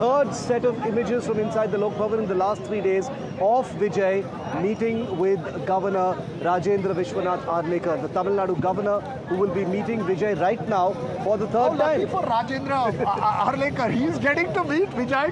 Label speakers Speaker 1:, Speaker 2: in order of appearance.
Speaker 1: Third set of images from inside the Lok Bhavan in the last 3 days of Vijay meeting with Governor Rajendra Vishwanath Arlekar, the Tamil Nadu governor, who will be meeting Vijay right now for the third time.
Speaker 2: For Rajendra Arlekar, he is getting to meet Vijay